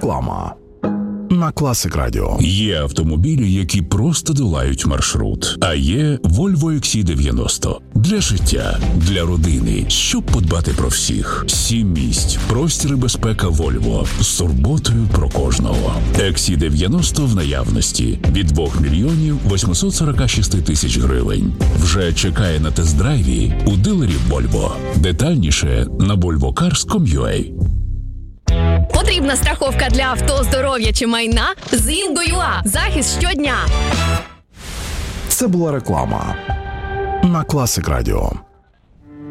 Реклама на Classic Radio. Є автомобілі, які просто долають маршрут. А є Volvo XC90. Для життя, для родини, щоб подбати про всіх. 7 місць, простір і безпека Volvo. З турботою про кожного. XC90 в наявності. Від 2 мільйонів 846 тисяч гривень. Вже чекає на тест-драйві у дилерів Volvo. Детальніше на volvocars.com.ua. Потрібна страховка для авто, здоров'я чи майна? З Інго.ua. Захист щодня. Це була реклама на Classic Radio.